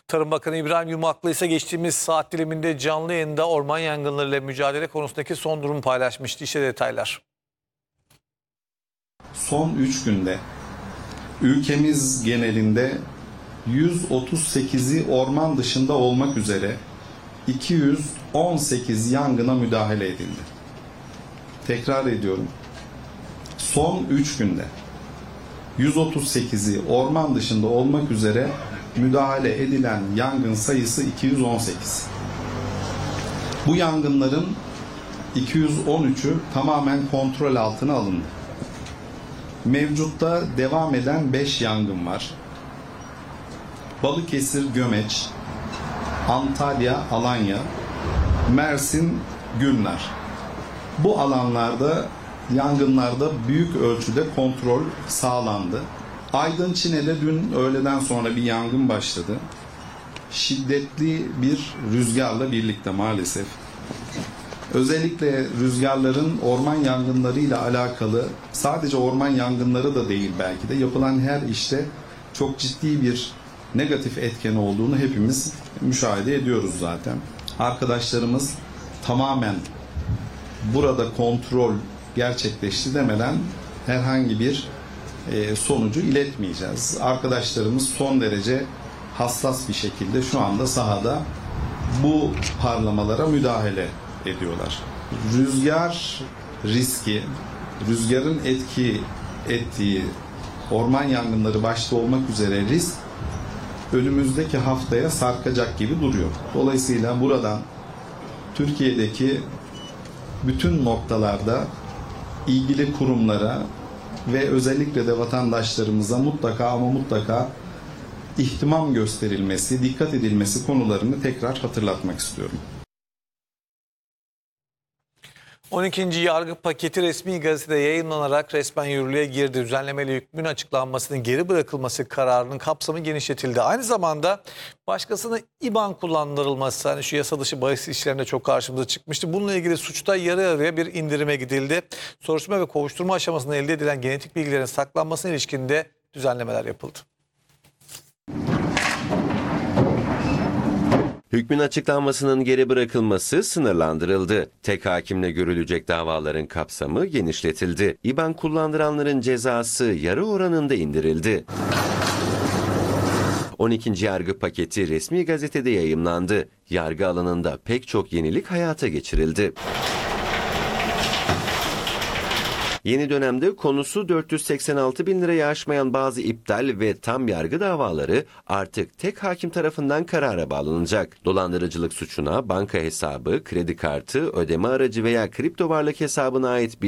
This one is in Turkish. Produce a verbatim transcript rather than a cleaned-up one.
Tarım Bakanı İbrahim Yumaklı ise geçtiğimiz saat diliminde canlı yayında orman yangınlarıyla mücadele konusundaki son durumu paylaşmıştı. İşte detaylar. Son üç günde ülkemiz genelinde yüz otuz sekizi orman dışında olmak üzere iki yüz on sekiz yangına müdahale edildi. Tekrar ediyorum. Son üç günde yüz otuz sekizi orman dışında olmak üzere müdahale edilen yangın sayısı iki yüz on sekiz. Bu yangınların iki yüz on üçü tamamen kontrol altına alındı. Mevcutta devam eden beş yangın var. Balıkesir, Gömeç, Antalya, Alanya, Mersin, Gülnar. Bu alanlarda yangınlarda büyük ölçüde kontrol sağlandı. Aydın Çine'de dün öğleden sonra bir yangın başladı. Şiddetli bir rüzgarla birlikte maalesef. Özellikle rüzgarların orman yangınlarıyla alakalı, sadece orman yangınları da değil belki de, yapılan her işte çok ciddi bir negatif etken olduğunu hepimiz müşahede ediyoruz zaten. Arkadaşlarımız tamamen burada kontrol gerçekleşti demeden herhangi bir e, sonucu iletmeyeceğiz. Arkadaşlarımız son derece hassas bir şekilde şu anda sahada bu parlamalara müdahale ediyorlar. Rüzgar riski, rüzgarın etki ettiği orman yangınları başta olmak üzere risk önümüzdeki haftaya sarkacak gibi duruyor. Dolayısıyla buradan Türkiye'deki bütün noktalarda ilgili kurumlara ve özellikle de vatandaşlarımıza mutlaka ama mutlaka ihtimam gösterilmesi, dikkat edilmesi konularını tekrar hatırlatmak istiyorum. on ikinci yargı paketi resmi gazetede yayınlanarak resmen yürürlüğe girdi. Düzenlemeli hükmün açıklanmasının geri bırakılması kararının kapsamı genişletildi. Aynı zamanda başkasına İBAN kullandırılması, hani şu yasa dışı bahis işlerinde çok karşımıza çıkmıştı. Bununla ilgili suçta yarı yarıya bir indirime gidildi. Soruşturma ve kovuşturma aşamasında elde edilen genetik bilgilerin saklanmasına ilişkin de düzenlemeler yapıldı. Hükmün açıklanmasının geri bırakılması sınırlandırıldı. Tek hakimle görülecek davaların kapsamı genişletildi. İBAN kullandıranların cezası yarı oranında indirildi. on ikinci yargı paketi resmi gazetede yayımlandı. Yargı alanında pek çok yenilik hayata geçirildi. Yeni dönemde konusu dört yüz seksen altı bin lirayı aşmayan bazı iptal ve tam yargı davaları artık tek hakim tarafından karara bağlanacak. Dolandırıcılık suçuna banka hesabı, kredi kartı, ödeme aracı veya kripto varlık hesabına ait